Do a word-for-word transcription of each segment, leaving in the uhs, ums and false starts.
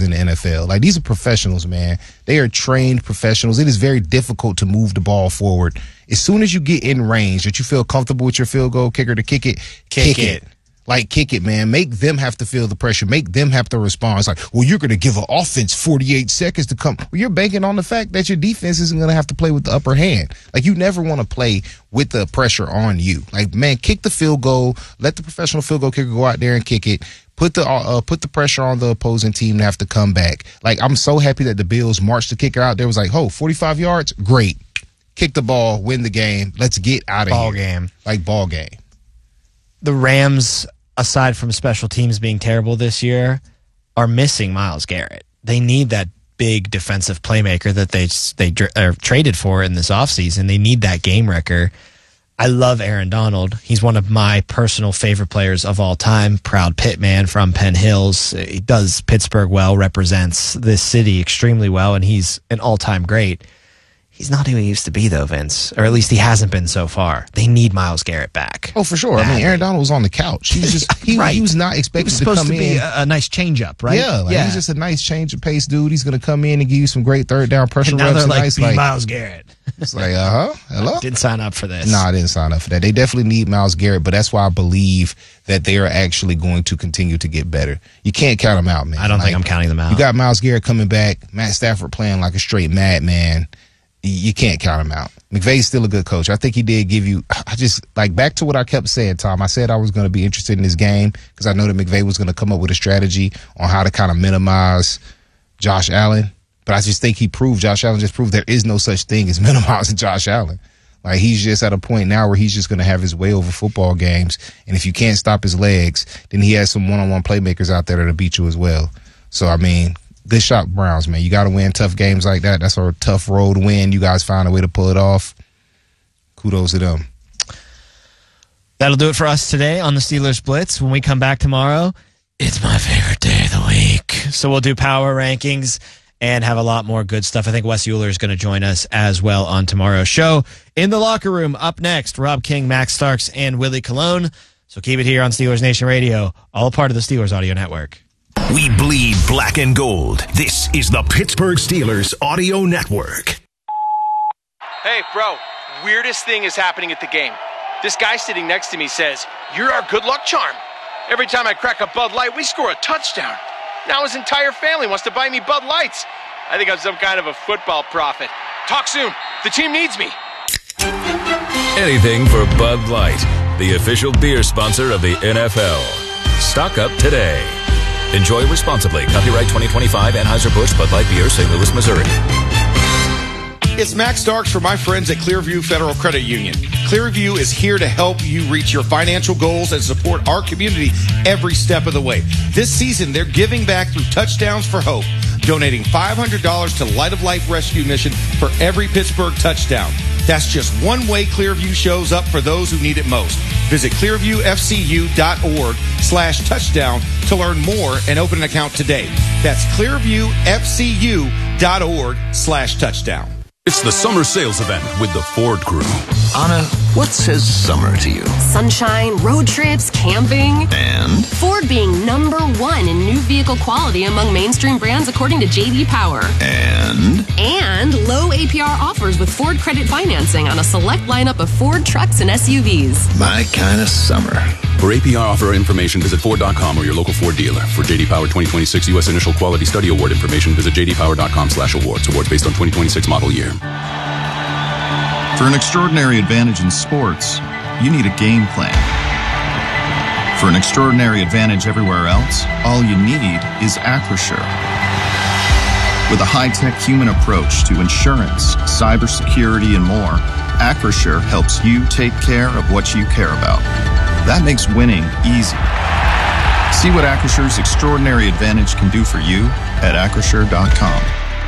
in the N F L. Like, these are professionals, man. They are trained professionals. It is very difficult to move the ball forward. As soon as you get in range that you feel comfortable with your field goal kicker to kick it, kick, kick it. it. Like, kick it, man. Make them have to feel the pressure. Make them have to respond. It's like, well, you're going to give an offense forty-eight seconds to come. Well, you're banking on the fact that your defense isn't going to have to play with the upper hand. Like, you never want to play with the pressure on you. Like, man, kick the field goal. Let the professional field goal kicker go out there and kick it. Put the uh, put the pressure on the opposing team to have to come back. Like, I'm so happy that the Bills marched the kicker out there. It was like, oh, forty-five yards? Great. Kick the ball, win the game. Let's get out of here. Ball game. Like, ball game. The Rams, aside from special teams being terrible this year, are missing Myles Garrett. They need that big defensive playmaker that they they uh, traded for in this offseason. They need that game wrecker. I love Aaron Donald. He's one of my personal favorite players of all time. Proud Pitt man from Penn Hills. He does Pittsburgh well, represents this city extremely well, and he's an all-time great. He's not who he used to be, though, Vince. Or at least he hasn't been so far. They need Myles Garrett back. Oh, for sure. Badly. I mean, Aaron Donald was on the couch. He was just he, right. he was not expected he was to come to be in. A, a nice change-up, right? Yeah, like, yeah. he's just a nice change of pace dude. He's going to come in and give you some great third down pressure and now reps. They're like, nice, be like Myles Garrett. It's like, uh-huh, hello? I didn't sign up for this. No, I didn't sign up for that. They definitely need Myles Garrett, but that's why I believe that they are actually going to continue to get better. You can't count them out, man. I don't like, think I'm counting them out. You got Myles Garrett coming back, Matt Stafford playing like a straight madman. You can't count him out. McVay's still a good coach. I think he did give you, I just, like, back to what I kept saying, Tom. I said I was going to be interested in this game because I know that McVay was going to come up with a strategy on how to kind of minimize Josh Allen. But I just think he proved, Josh Allen just proved there is no such thing as minimizing Josh Allen. Like, he's just at a point now where he's just going to have his way over football games. And if you can't stop his legs, then he has some one-on-one playmakers out there that'll beat you as well. So, I mean, good shot, Browns, man. You got to win tough games like that. That's a tough road win. You guys find a way to pull it off. Kudos to them. That'll do it for us today on the Steelers Blitz. When we come back tomorrow, it's my favorite day of the week. So we'll do power rankings and have a lot more good stuff. I think Wes Euler is going to join us as well on tomorrow's show. In the locker room, up next, Rob King, Max Starks, and Willie Colon. So keep it here on Steelers Nation Radio, all part of the Steelers Audio Network. We bleed black and gold. This is the Pittsburgh Steelers Audio Network. Hey, bro, weirdest thing is happening at the game. This guy sitting next to me says, "You're our good luck charm. Every time I crack a Bud Light, we score a touchdown. Now his entire family wants to buy me Bud Lights. I think I'm some kind of a football prophet. Talk soon. The team needs me." Anything for Bud Light, the official beer sponsor of the N F L. Stock up today. Enjoy responsibly. Copyright twenty twenty-five Anheuser-Busch Bud Light Beer, Saint Louis, Missouri. It's Max Starks for my friends at Clearview Federal Credit Union. Clearview is here to help you reach your financial goals and support our community every step of the way. This season, they're giving back through Touchdowns for Hope, donating five hundred dollars to Light of Life Rescue Mission for every Pittsburgh touchdown. That's just one way Clearview shows up for those who need it most. Visit clearviewfcu.org slash touchdown to learn more and open an account today. That's clearviewfcu.org slash touchdown. It's the summer sales event with the Ford Crew. Anna, what says summer to you? Sunshine, road trips, camping. And? Ford being number one in new vehicle quality among mainstream brands according to J D Power. And? And low A P R offers with Ford credit financing on a select lineup of Ford trucks and S U Vs. My kind of summer. For A P R offer information, visit Ford dot com or your local Ford dealer. For J D Power twenty twenty-six U S Initial Quality Study Award information, visit j d power dot com slash awards. Awards based on twenty twenty-six model year. For an extraordinary advantage in sports, you need a game plan. For an extraordinary advantage everywhere else, all you need is Acrisure. With a high-tech human approach to insurance, cybersecurity, and more, Acrisure helps you take care of what you care about. That makes winning easy. See what Acrissure's extraordinary advantage can do for you at acrisure dot com.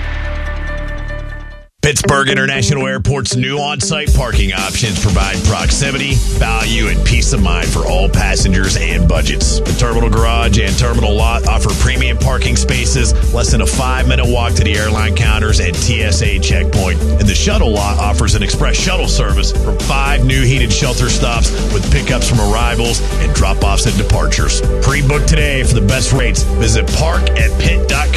Pittsburgh International Airport's new on-site parking options provide proximity, value, and peace of mind for all passengers and budgets. The Terminal Garage and Terminal Lot offer premium parking spaces, less than a five-minute walk to the airline counters and T S A checkpoint. And the Shuttle Lot offers an express shuttle service from five new heated shelter stops with pickups from arrivals and drop-offs and departures. Pre-book today for the best rates. Visit park at pitt dot com.